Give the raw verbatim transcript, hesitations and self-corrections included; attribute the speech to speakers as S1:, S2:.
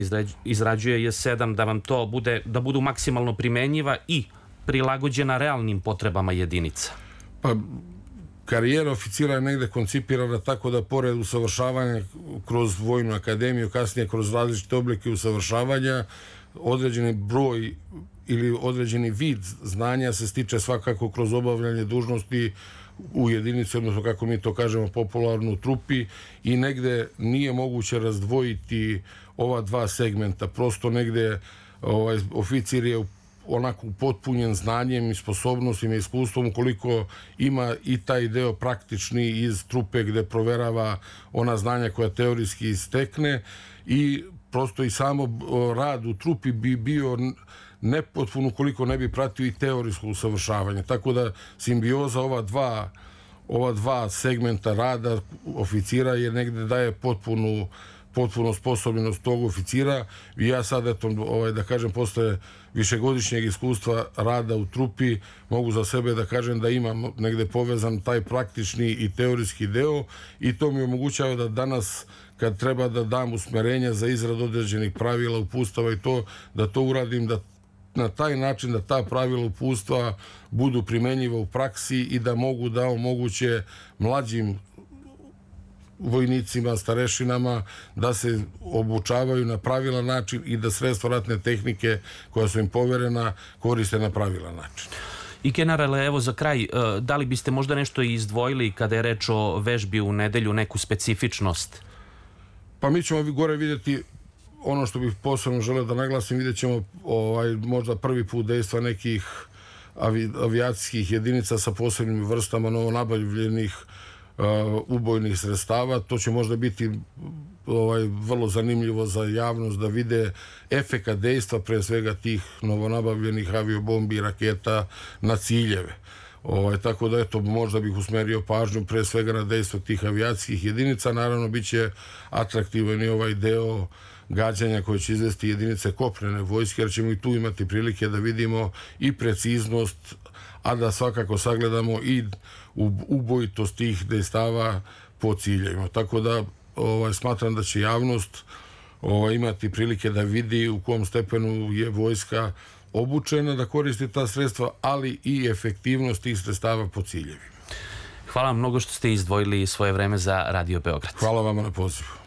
S1: izrađuje je sedam, da vam to bude, da budu maksimalno primenjiva i prilagođena realnim potrebama jedinica?
S2: Pa, karijera oficira je negde koncipirana tako da pored usavršavanja kroz Vojnu akademiju, kasnije kroz različite oblike usavršavanja, određeni broj ili određeni vid znanja se stiče svakako kroz obavljanje dužnosti u jedinici, odnosno kako mi to kažemo popularno u trupi, i negde nije moguće razdvojiti ova dva segmenta. Prosto negde ovaj, oficir je onako potpunjen znanjem i sposobnostima i iskustvom ukoliko ima i taj deo praktični iz trupe gde proverava ona znanja koja teorijski stekne, i prosto i samo rad u trupi bi bio nepotpun ukoliko ne bi pratio i teorijsko usavršavanje. Tako da simbioza ova dva ova dva segmenta rada oficira je negde daje potpunu potpuno sposobnost tog oficira. I ja sad, eto, ovaj, da kažem, posle višegodišnjeg iskustva rada u trupi, mogu za sebe da kažem da imam negde povezan taj praktični i teorijski deo, i to mi omogućava da danas, kad treba da dam usmerenja za izrad određenih pravila, uputstava i to, da to uradim da na taj način da ta pravila uputstva budu primenjiva u praksi i da mogu da omoguće mlađim vojnicima, starešinama da se obučavaju na pravilan način i da sredstva ratne tehnike koja su im poverena koriste na pravilan način.
S1: I generale, evo za kraj, da li biste možda nešto izdvojili kada je reč o vežbi u nedelju, neku specifičnost?
S2: Pa mi ćemo gore vidjeti ono što bih posebno želeo da naglasim, vidjet ćemo ovaj, možda prvi put dejstva nekih avi, avijacijskih jedinica sa posebnim vrstama novonabavljenih uh, ubojnih sredstava. To će možda biti ovaj, vrlo zanimljivo za javnost da vide efekat dejstva pre svega tih novonabavljenih aviobombi i raketa na ciljeve. Ovaj, tako da, eto, možda bih usmerio pažnju pre svega na dejstvo tih avijacijskih jedinica. Naravno, bit će atraktivan i ovaj deo gađanja koje će izvesti jedinice kopnene vojske, jer ćemo i tu imati prilike da vidimo i preciznost, a da svakako sagledamo i ubojitost tih dejstava po ciljevima. Tako da ovaj, smatram da će javnost ovaj, imati prilike da vidi u kom stepenu je vojska obučena da koristi ta sredstva, ali i efektivnost tih sredstava po ciljevima.
S1: Hvala vam mnogo što ste izdvojili svoje vreme za Radio Beograd.
S2: Hvala vama na pozivu.